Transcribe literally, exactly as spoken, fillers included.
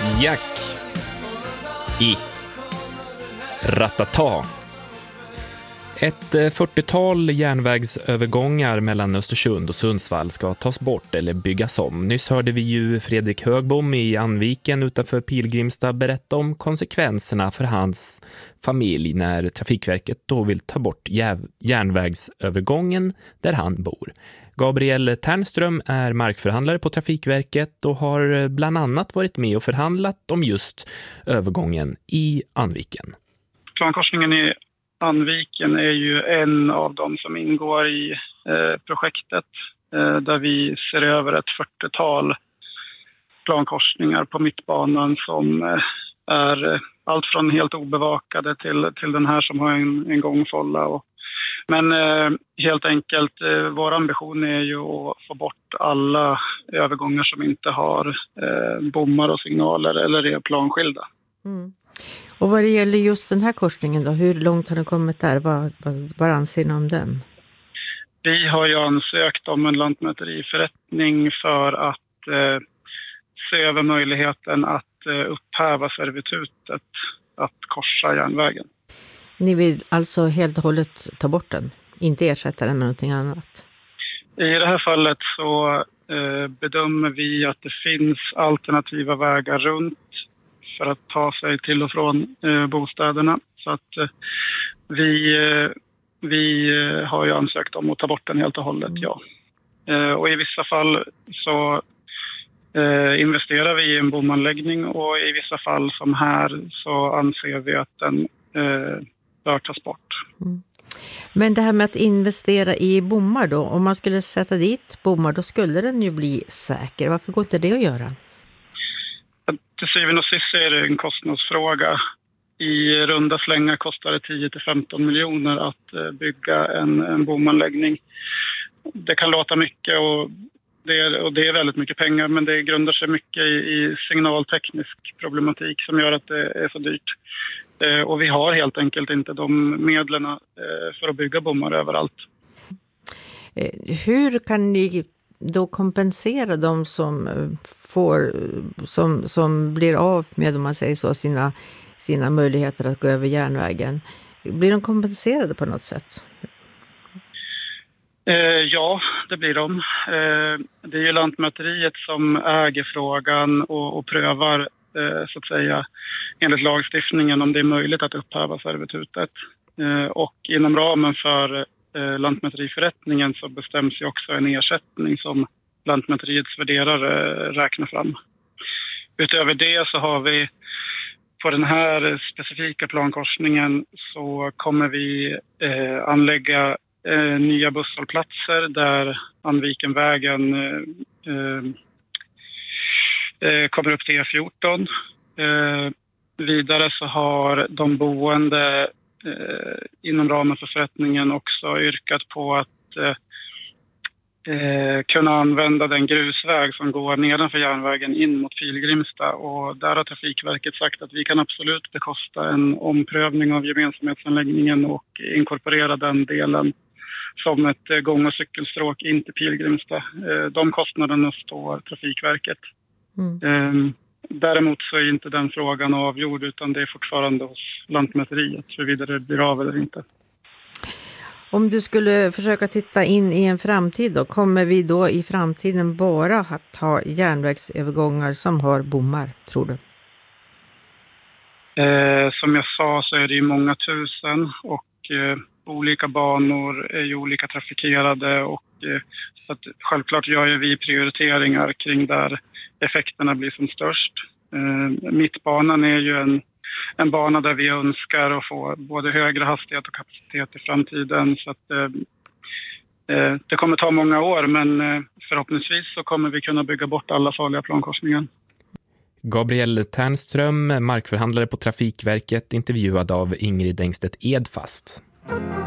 Jack i Ratata. Ett fyrtiotal järnvägsövergångar mellan Östersund och Sundsvall ska tas bort eller byggas om. Nyss hörde vi ju Fredrik Högbom i Anviken utanför Pilgrimstad berätta om konsekvenserna för hans familj när Trafikverket då vill ta bort järnvägsövergången där han bor. Gabriel Ternström är markförhandlare på Trafikverket och har bland annat varit med och förhandlat om just övergången i Anviken. Plankorsningen i Anviken är ju en av de som ingår i eh, projektet eh, där vi ser över ett fyrtiotal plankorsningar på mittbanan som eh, är allt från helt obevakade till, till den här som har en, en gångfålla. Och, men eh, helt enkelt, eh, vår ambition är ju att få bort alla övergångar som inte har eh, bommar och signaler eller är planskilda. Mm. Och vad det gäller just den här korsningen då, hur långt har den kommit där? Vad, vad, vad anser ni om den? Vi har ju ansökt om en lantmäteriförrättning för att eh, se över möjligheten att eh, upphäva servitutet att korsa järnvägen. Ni vill alltså helt och hållet ta bort den, inte ersätta den med någonting annat? I det här fallet så eh, bedömer vi att det finns alternativa vägar runt för att ta sig till och från eh, bostäderna. Så att eh, vi, eh, vi eh, har ju ansökt om att ta bort den helt och hållet, ja. Eh, och i vissa fall så eh, investerar vi i en bomanläggning och i vissa fall som här så anser vi att den eh, bör tas bort. Mm. Men det här med att investera i bommar då, om man skulle sätta dit bommar då skulle den ju bli säker. Varför går inte det att göra? Till syvende och sist är det en kostnadsfråga. I runda slängar kostar det tio till femton miljoner att bygga en, en bomanläggning. Det kan låta mycket och det, är, och det är väldigt mycket pengar, men det grundar sig mycket i, i signalteknisk problematik som gör att det är så dyrt. Eh, och vi har helt enkelt inte de medlen eh, för att bygga bommar överallt. Hur kan ni då kompensera de som får som, som blir av med, om man säger så, sina, sina möjligheter att gå över järnvägen? Blir de kompenserade på något sätt? Eh, ja, det blir de. Eh, det är ju Lantmäteriet som äger frågan och, och prövar eh, så att säga enligt lagstiftningen om det är möjligt att upphäva servitutet. Eh, och inom ramen för lantmäteriförrättningen så bestäms ju också en ersättning som Lantmäteriets värderare räknar fram. Utöver det så har vi på den här specifika plankorsningen så kommer vi eh, anlägga eh, nya busshållplatser där Anvikenvägen eh, eh, kommer upp till E fjorton. Eh, vidare så har de boende Eh, inom ramen för förrättningen också yrkat på att eh, eh, kunna använda den grusväg som går nedanför järnvägen in mot Pilgrimstad. Och där har Trafikverket sagt att vi kan absolut bekosta en omprövning av gemensamhetsanläggningen och inkorporera den delen som ett eh, gång- och cykelstråk in till Pilgrimstad. Eh, de kostnaderna står Trafikverket. Mm. Eh, Däremot så är inte den frågan avgjord utan det är fortfarande hos Lantmäteriet huruvida det blir av eller inte. Om du skulle försöka titta in i en framtid då, kommer vi då i framtiden bara att ha järnvägsövergångar som har bommar, tror du? Eh, som jag sa så är det ju många tusen och eh, olika banor är ju olika trafikerade och eh, så att självklart gör ju vi prioriteringar kring där effekterna blir som störst. Eh, mittbanan är ju en, en bana där vi önskar att få både högre hastighet och kapacitet i framtiden. Så att, eh, eh, det kommer ta många år men eh, förhoppningsvis så kommer vi kunna bygga bort alla farliga plankorsningar. Gabriel Ternström, markförhandlare på Trafikverket, intervjuad av Ingrid Engstedt Edfast.